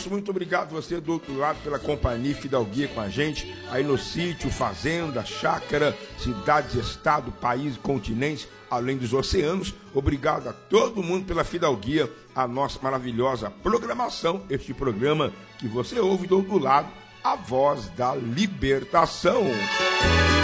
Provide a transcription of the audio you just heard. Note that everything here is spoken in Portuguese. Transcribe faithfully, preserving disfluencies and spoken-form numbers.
Nosso muito obrigado você do outro lado pela companhia e fidalguia com a gente, aí no sítio, fazenda, chácara, cidades, estado, país, continente, além dos oceanos. Obrigado a todo mundo pela fidalguia, a nossa maravilhosa programação, este programa que você ouve do outro lado, a voz da libertação.